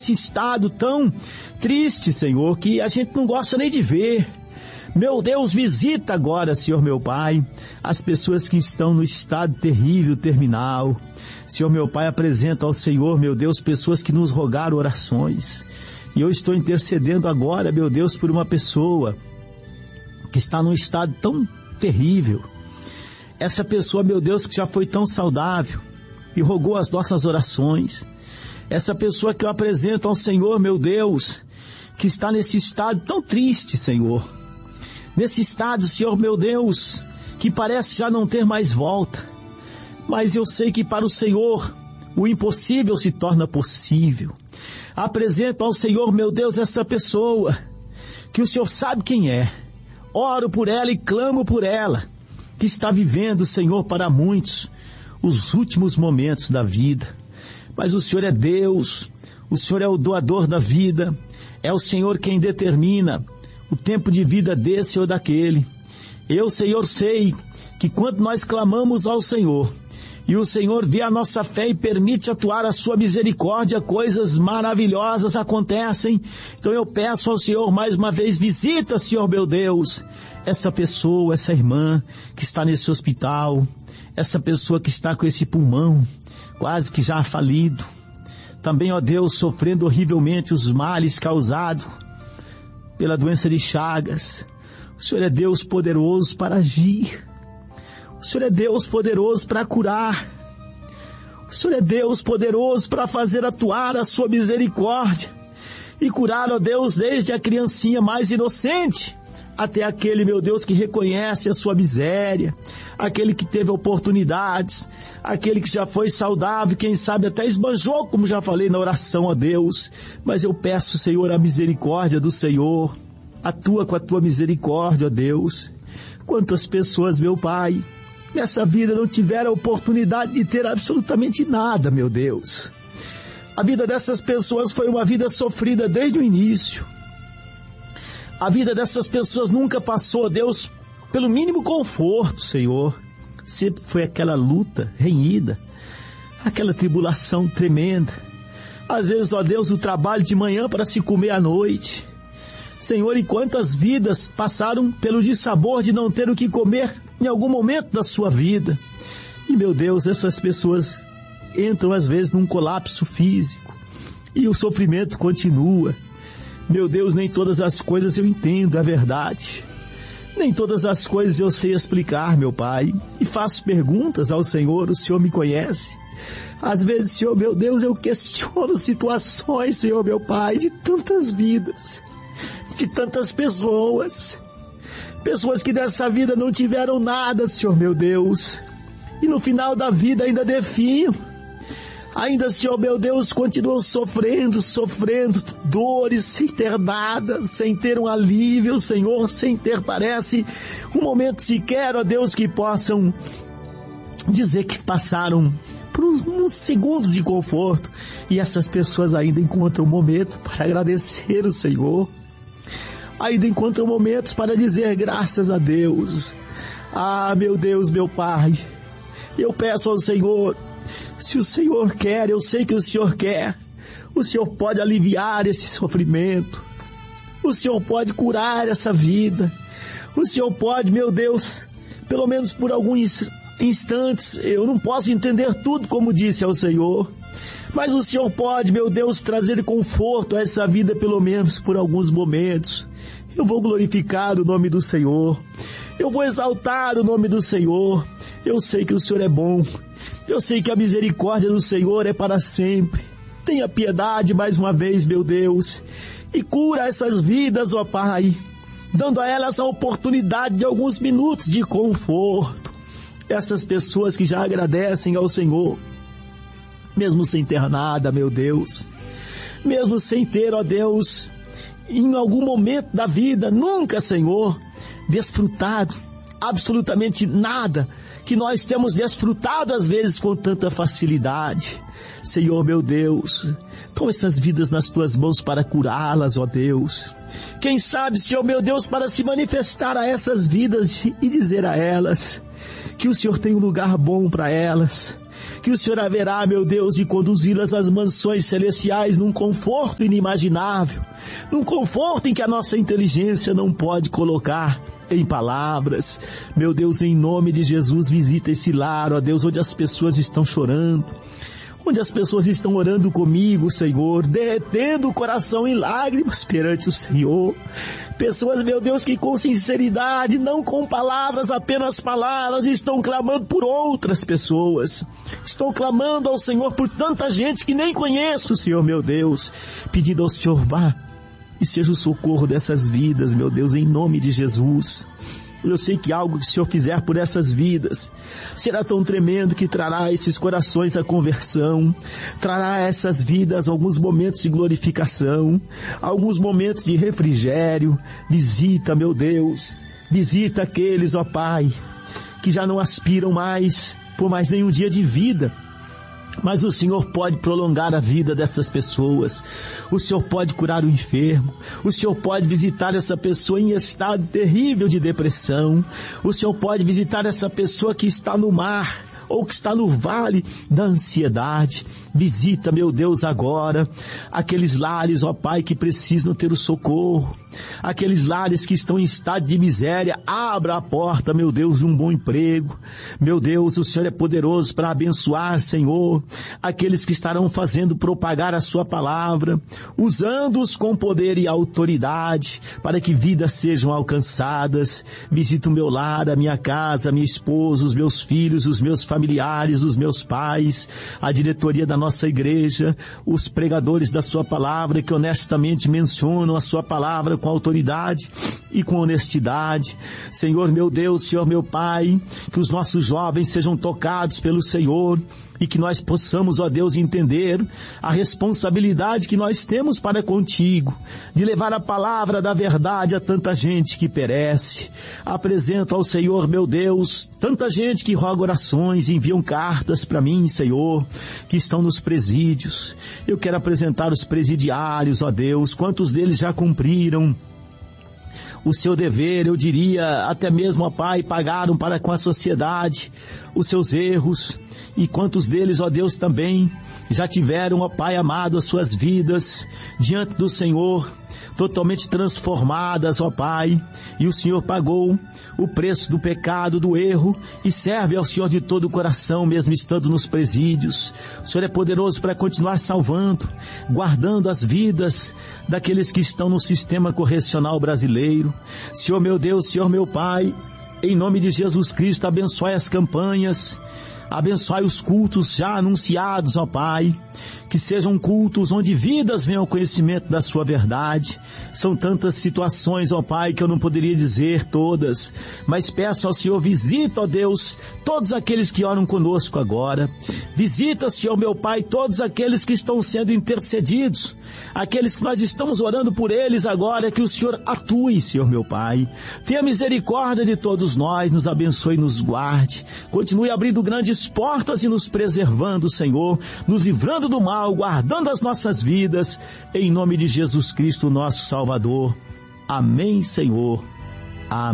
nesse estado tão triste, Senhor, que a gente não gosta nem de ver. Meu Deus, visita agora, Senhor meu Pai, as pessoas que estão no estado terrível, terminal. Senhor meu Pai, apresenta ao Senhor, meu Deus, pessoas que nos rogaram orações. E eu estou intercedendo agora, meu Deus, por uma pessoa que está num estado tão terrível. Essa pessoa, meu Deus, que já foi tão saudável e rogou as nossas orações. Essa pessoa que eu apresento ao Senhor, meu Deus, que está nesse estado tão triste, Senhor. Nesse estado, Senhor, meu Deus, que parece já não ter mais volta. Mas eu sei que para o Senhor, o impossível se torna possível. Apresento ao Senhor, meu Deus, essa pessoa, que o Senhor sabe quem é. Oro por ela e clamo por ela, que está vivendo, Senhor, para muitos, os últimos momentos da vida. Mas o Senhor é Deus, o Senhor é o doador da vida, é o Senhor quem determina o tempo de vida desse ou daquele. Eu, Senhor, sei que quando nós clamamos ao Senhor, e o Senhor vê a nossa fé e permite atuar a sua misericórdia, coisas maravilhosas acontecem. Então eu peço ao Senhor mais uma vez, visita, Senhor meu Deus, essa pessoa, essa irmã que está nesse hospital, essa pessoa que está com esse pulmão quase que já falido. Também, ó Deus, sofrendo horrivelmente os males causados pela doença de Chagas. O Senhor é Deus poderoso para agir. O Senhor é Deus poderoso para curar. O Senhor é Deus poderoso para fazer atuar a sua misericórdia e curar, ó Deus, desde a criancinha mais inocente até aquele, meu Deus, que reconhece a sua miséria, aquele que teve oportunidades, aquele que já foi saudável, quem sabe até esbanjou, como já falei na oração, ó Deus. Mas eu peço, Senhor, a misericórdia do Senhor. Atua com a tua misericórdia, ó Deus. Quantas pessoas, meu Pai, nessa vida não tiveram a oportunidade de ter absolutamente nada, meu Deus. A vida dessas pessoas foi uma vida sofrida desde o início. A vida dessas pessoas nunca passou, Deus, pelo mínimo conforto, Senhor. Sempre foi aquela luta renhida, aquela tribulação tremenda. Às vezes, ó Deus, o trabalho de manhã para se comer à noite. Senhor, e quantas vidas passaram pelo dissabor de não ter o que comer em algum momento da sua vida. E, meu Deus, essas pessoas entram às vezes num colapso físico e o sofrimento continua. Meu Deus, nem todas as coisas eu entendo, é verdade. Nem todas as coisas eu sei explicar, meu Pai. E faço perguntas ao Senhor, o Senhor me conhece. Às vezes, Senhor, meu Deus, eu questiono situações, Senhor, meu Pai, de tantas vidas, de tantas pessoas. Pessoas que nessa vida não tiveram nada, Senhor, meu Deus. E no final da vida ainda definham. Ainda, Senhor, meu Deus, continuam sofrendo dores sem ter nada, sem ter um alívio, Senhor, sem ter, parece, um momento sequer, ó Deus, que possam dizer que passaram por uns segundos de conforto. E essas pessoas ainda encontram um momento para agradecer o Senhor. Ainda encontram momentos para dizer graças a Deus. Ah, meu Deus, meu Pai, eu peço ao Senhor, se o Senhor quer, eu sei que o Senhor quer, o Senhor pode aliviar esse sofrimento, o Senhor pode curar essa vida, o Senhor pode, meu Deus, pelo menos por alguns instantes, eu não posso entender tudo como disse ao Senhor, mas o Senhor pode, meu Deus, trazer conforto a essa vida pelo menos por alguns momentos. Eu vou glorificar o nome do Senhor, eu vou exaltar o nome do Senhor. Eu sei que o Senhor é bom, eu sei que a misericórdia do Senhor é para sempre. Tenha piedade mais uma vez, meu Deus, e cura essas vidas, ó Pai, dando a elas a oportunidade de alguns minutos de conforto. Essas pessoas que já agradecem ao Senhor, mesmo sem ter nada, meu Deus, mesmo sem ter, ó Deus, em algum momento da vida, nunca, Senhor, desfrutado absolutamente nada que nós temos desfrutado às vezes com tanta facilidade. Senhor, meu Deus, toma essas vidas nas tuas mãos para curá-las, ó Deus. Quem sabe, Senhor, meu Deus, para se manifestar a essas vidas e dizer a elas que o Senhor tem um lugar bom para elas, que o Senhor haverá, meu Deus, de conduzi-las às mansões celestiais num conforto inimaginável, num conforto em que a nossa inteligência não pode colocar em palavras. Meu Deus, em nome de Jesus, visita esse lar, ó Deus, onde as pessoas estão chorando, onde as pessoas estão orando comigo, Senhor, derretendo o coração em lágrimas perante o Senhor. Pessoas, meu Deus, que com sinceridade, não com palavras, apenas palavras, estão clamando por outras pessoas. Estão clamando ao Senhor por tanta gente que nem conhece o Senhor, meu Deus, pedindo ao Senhor, vá e seja o socorro dessas vidas, meu Deus, em nome de Jesus. Eu sei que algo que o Senhor fizer por essas vidas será tão tremendo que trará a esses corações a conversão, trará a essas vidas alguns momentos de glorificação, alguns momentos de refrigério. Visita, meu Deus, visita aqueles, ó Pai, que já não aspiram mais por mais nenhum dia de vida. Mas o Senhor pode prolongar a vida dessas pessoas. O Senhor pode curar o enfermo. O Senhor pode visitar essa pessoa em estado terrível de depressão. O Senhor pode visitar essa pessoa que está no mar ou que está no vale da ansiedade. Visita, meu Deus, agora aqueles lares, ó Pai, que precisam ter o socorro. Aqueles lares que estão em estado de miséria, abra a porta, meu Deus, de um bom emprego. Meu Deus, o Senhor é poderoso para abençoar, Senhor, aqueles que estarão fazendo propagar a sua palavra, usando-os com poder e autoridade, para que vidas sejam alcançadas. Visita o meu lar, a minha casa, a minha esposa, os meus filhos, os meus familiares, os meus pais, a diretoria da nossa igreja, os pregadores da sua palavra que honestamente mencionam a sua palavra com autoridade e com honestidade. Senhor meu Deus, Senhor meu Pai, que os nossos jovens sejam tocados pelo Senhor e que nós possamos, ó Deus, entender a responsabilidade que nós temos para contigo, de levar a palavra da verdade a tanta gente que perece. Apresento ao Senhor, meu Deus, tanta gente que roga orações, enviam cartas para mim, Senhor, que estão nos presídios. Eu quero apresentar os presidiários, ó Deus, quantos deles já cumpriram o seu dever, eu diria, até mesmo, ó Pai, pagaram para com a sociedade os seus erros, e quantos deles, ó Deus, também já tiveram, ó Pai amado, as suas vidas diante do Senhor, totalmente transformadas, ó Pai, e o Senhor pagou o preço do pecado, do erro, e serve ao Senhor de todo o coração, mesmo estando nos presídios. O Senhor é poderoso para continuar salvando, guardando as vidas daqueles que estão no sistema correcional brasileiro. Senhor meu Deus, Senhor meu Pai, em nome de Jesus Cristo, abençoe as campanhas, abençoe os cultos já anunciados, ó Pai, que sejam cultos onde vidas venham ao conhecimento da sua verdade. São tantas situações, ó Pai, que eu não poderia dizer todas, mas peço ao Senhor, visita, ó Deus, todos aqueles que oram conosco agora. Visita, Senhor meu Pai, todos aqueles que estão sendo intercedidos, aqueles que nós estamos orando por eles agora, que o Senhor atue, Senhor meu Pai. Tenha misericórdia de todos nós, nos abençoe e nos guarde. Continue abrindo grandes portas e nos preservando, Senhor, nos livrando do mal, guardando as nossas vidas, em nome de Jesus Cristo, nosso Salvador. Amém, Senhor. Amém.